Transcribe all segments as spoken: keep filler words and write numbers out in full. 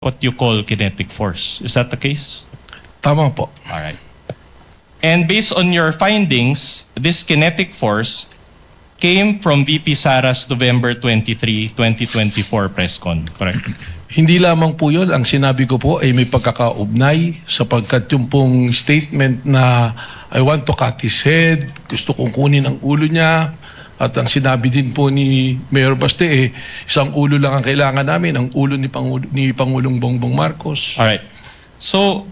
what you call kinetic force. Is that the case? Tama po. All right. And based on your findings, this kinetic force came from V P Sara's November twenty-third, twenty twenty-four press con, correct? Hindi lamang po yun. Ang sinabi ko po ay may pagkakaugnay sapagkat yung pong statement na I want to cut his head, gusto kong kunin ang ulo niya, at ang sinabi din po ni Mayor Baste, eh, isang ulo lang ang kailangan namin, ang ulo ni, Pangulo, ni Pangulong Bongbong Marcos. All right. So,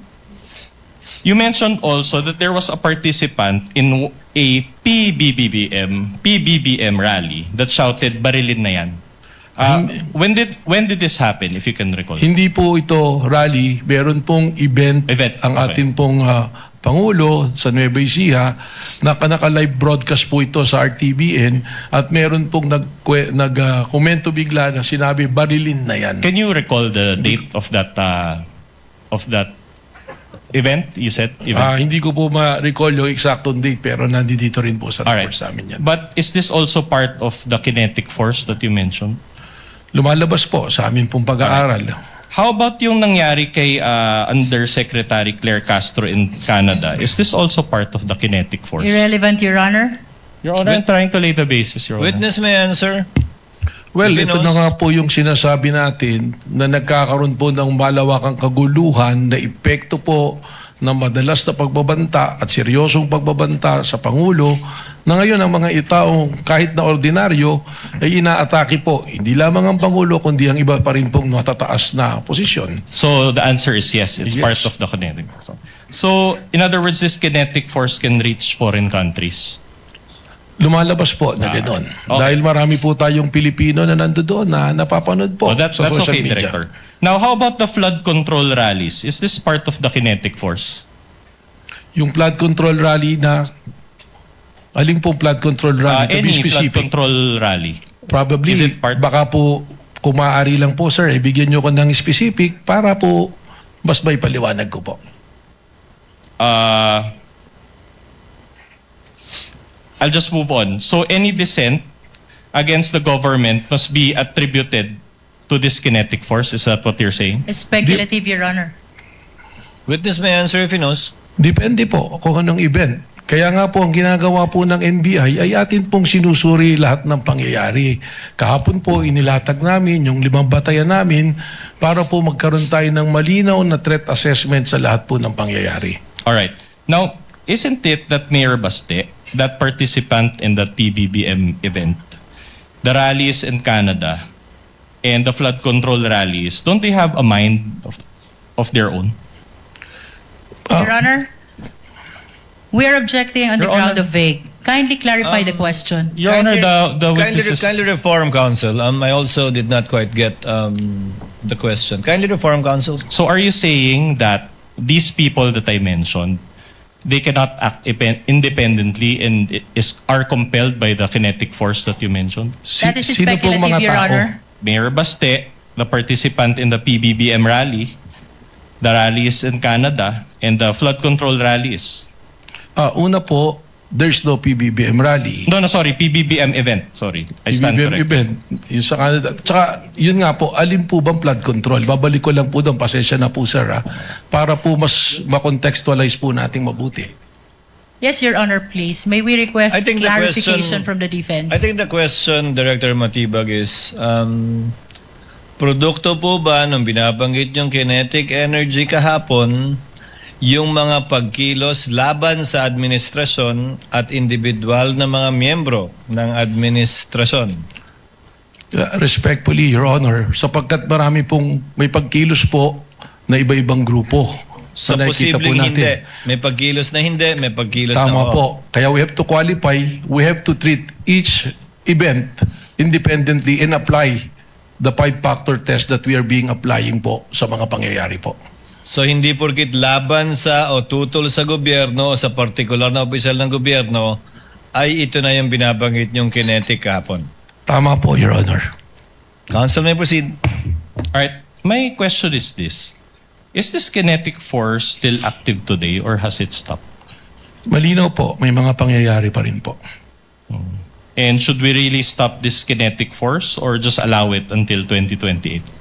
you mentioned also that there was a participant in a P B B M, P B B M rally that shouted, "Barilin na yan." Uh, when did when did this happen, if you can recall? Hindi po ito rally, meron pong event, Event, ang okay. ating pong uh, Pangulo sa Nueva Ecija, na naka-live broadcast po ito sa R T B N at meron pong nag-komento nag, uh, bigla na sinabi, "Barilin na yan." Can you recall the date of that uh, of that event? You said event. Uh, hindi ko po ma-recall yung exactong date pero nandito rin po sa All right. report sa amin yan. But is this also part of the kinetic force that you mentioned? Lumalabas po sa amin pong pag-aaral. How about yung nangyari kay uh, Undersecretary Claire Castro in Canada? Is this also part of the kinetic force? Irrelevant, Your Honor. Your Honor, I'm trying to lay the basis, Your Honor. Witness may answer. Well, If he ito knows. na nga po yung sinasabi natin na nagkakaroon po ng malawakang kaguluhan na epekto po ng madalas na pagbabanta at seryosong pagbabanta sa Pangulo na ngayon ang mga itaong kahit na ordinaryo ay inaatake po. Hindi lamang ang Pangulo kundi ang iba pa rin pong matataas na posisyon. So the answer is yes, it's Yes. part of the kinetic force. So, in other words, this kinetic force can reach foreign countries. Lumalabas po na gano'n. Okay. Dahil marami po tayong Pilipino na nandoon na napapanood po Oh, that, sa that's social okay, media. Director. Now, how about the flood control rallies? Is this part of the kinetic force? Yung flood control rally na aling pong flood control Uh, rally to be any flood specific? control rally? Probably, Is it part- baka po kung maaari lang po sir, ibigyan nyo ko ng specific para po mas may paliwanag ko po. Uh, I'll just move on. So any dissent against the government must be attributed to this kinetic force. Is that what you're saying? Speculative, Your Honor. Witness may answer if he knows. Depende po kung anong event. Kaya nga po ang ginagawa po ng N B I ay atin pong sinusuri lahat ng pangyayari. Kahapon po inilatag namin yung limang batayan namin para po magkaroon tayo ng malinaw na threat assessment sa lahat po ng pangyayari. All right. Now, isn't it that Mayor Baste, that participant in that P B B M event, the rallies in Canada, and the flood control rallies, don't they have a mind of, of their own? Ah. Your Honor, we are objecting on the Your ground Honor. of vague. Kindly clarify the Um, question. Your Honor, the, the kindly, witnesses... kindly reform counsel. Um, I also did not quite get um, the question. Kindly reform counsel. So are you saying that these people that I mentioned, they cannot act ipe- independently and i- is are compelled by the kinetic force that you mentioned? Si- That is sino pong speculative, mga Your tao? Honor. Mayor Baste, the participant in the P B B M rally, the rallies in Canada, and the flood control rallies. Ah, una po, there's no P B B M rally. No, no, sorry, P B B M event. Sorry, I stand P B B M corrected. event, yung sa Canada. Tsaka, yun nga po, alin po bang flood control? Babalik ko lang po doon, pasensya na po sir, ha? Para po mas makontextualize po nating mabuti. Yes, Your Honor, please. May we request I think the clarification question- from the defense? I think the question, Director Matibag, is um, produkto po ba nung binabanggit yung kinetic energy kahapon yung mga pagkilos laban sa administrasyon at individual na mga miyembro ng administrasyon? Uh, respectfully, Your Honor, sapagkat marami pong may pagkilos po na iba-ibang grupo. So na nakikita po posibleng natin. hindi. May pagkilos na hindi, may pagkilos na Tama oo. po. Kaya we have to qualify, we have to treat each event independently and apply the five-factor test that we are being applying po sa mga pangyayari po. So hindi porkit laban sa o tutol sa gobyerno o sa partikular na opisyal ng gobyerno ay ito na yung binabanggit yung kinetic kahapon. Tama po, Your Honor. Counsel may proceed. All right, my question is this. Is this kinetic force still active today or has it stopped? Malinaw po, may mga pangyayari pa rin po. And should we really stop this kinetic force or just allow it until twenty twenty-eight?